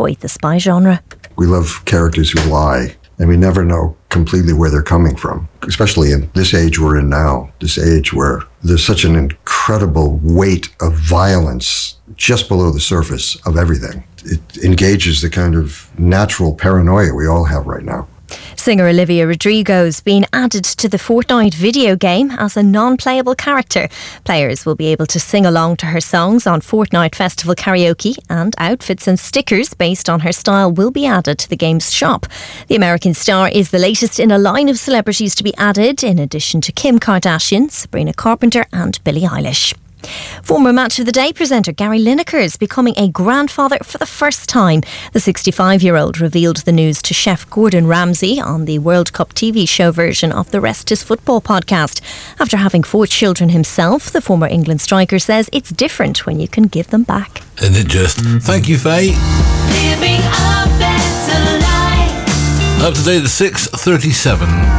enjoy the spy genre. We love characters who lie, and we never know completely where they're coming from, especially in this age we're in now, this age where there's such an incredible weight of violence just below the surface of everything. It engages the kind of natural paranoia we all have right now. Singer Olivia Rodrigo's been added to the Fortnite video game as a non-playable character. Players will be able to sing along to her songs on Fortnite Festival karaoke, and outfits and stickers based on her style will be added to the game's shop. The American star is the latest in a line of celebrities to be added, in addition to Kim Kardashian, Sabrina Carpenter and Billie Eilish. Former Match of the Day presenter Gary Lineker is becoming a grandfather for the first time. The 65-year-old revealed the news to chef Gordon Ramsay on the World Cup TV show version of the Rest is Football podcast. After having 4 children himself, the former England striker says it's different when you can give them back. Isn't it just? Thank you, Faye. Living a better life. Up to date at 6:37.